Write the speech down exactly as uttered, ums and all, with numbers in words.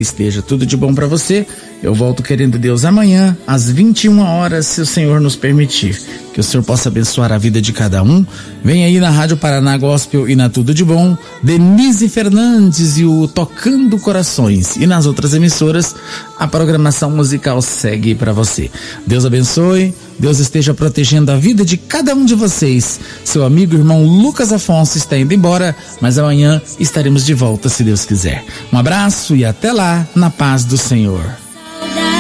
esteja tudo de bom para você. Eu volto, querendo Deus, amanhã às vinte e uma horas, se o Senhor nos permitir. Que o Senhor possa abençoar a vida de cada um. Vem aí na Rádio Paraná Gospel e na Tudo de Bom, Denise Fernandes e o Tocando Corações. E nas outras emissoras, a programação musical segue para você. Deus abençoe, Deus esteja protegendo a vida de cada um de vocês. Seu amigo e irmão Lucas Afonso está indo embora, mas amanhã estaremos de volta, se Deus quiser. Um abraço e até lá, na paz do Senhor.